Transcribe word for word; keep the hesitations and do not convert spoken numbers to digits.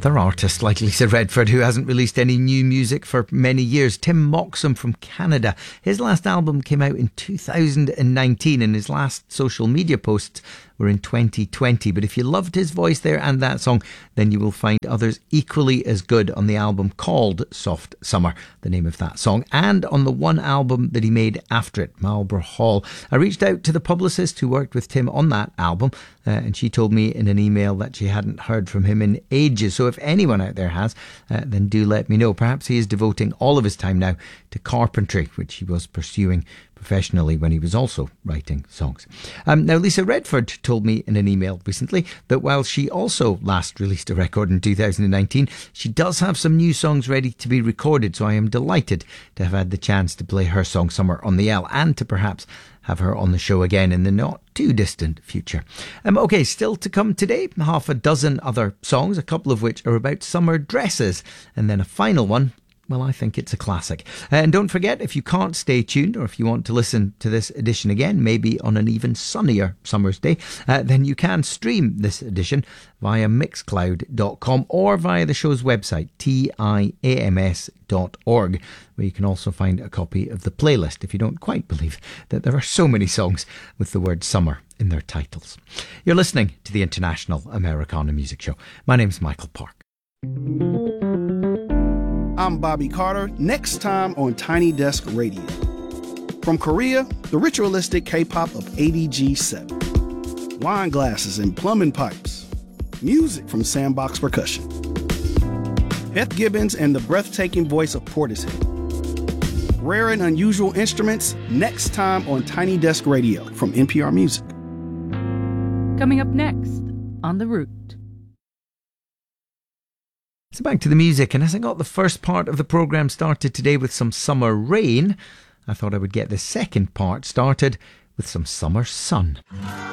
another artist like Lisa Redford who hasn't released any new music for many years. Tim Moxham from Canada. His last album came out in two thousand nineteen and his last social media posts were in twenty twenty. But if you loved his voice there and that song, then you will find others equally as good on the album called Soft Summer, the name of that song, and on the one album that he made after it, Marlborough Hall. I reached out to the publicist who worked with Tim on that album, uh, and she told me in an email that she hadn't heard from him in ages. So if anyone out there has, uh, then do let me know. Perhaps he is devoting all of his time now to carpentry, which he was pursuing professionally when he was also writing songs. Um, now, Lisa Redford told me in an email recently that while she also last released a record in two thousand nineteen, she does have some new songs ready to be recorded. So I am delighted to have had the chance to play her song Summer on the L and to perhaps have her on the show again in the not too distant future. Um, okay, still to come today, half a dozen other songs, a couple of which are about summer dresses, and then a final one. Well, I think it's a classic. And don't forget, if you can't stay tuned or if you want to listen to this edition again, maybe on an even sunnier summer's day, uh, then you can stream this edition via mixcloud dot com or via the show's website, tiams dot org, where you can also find a copy of the playlist if you don't quite believe that there are so many songs with the word summer in their titles. You're listening to the International Americana Music Show. My name's Michael Park. I'm Bobby Carter, next time on Tiny Desk Radio. From Korea, the ritualistic K-pop of A D G seven. Wine glasses and plumbing pipes. Music from Sandbox Percussion. Beth Gibbons and the breathtaking voice of Portishead. Rare and unusual instruments, next time on Tiny Desk Radio from N P R Music. Coming up next on The Root. So back to the music, and as I got the first part of the programme started today with some summer rain, I thought I would get the second part started with some summer sun.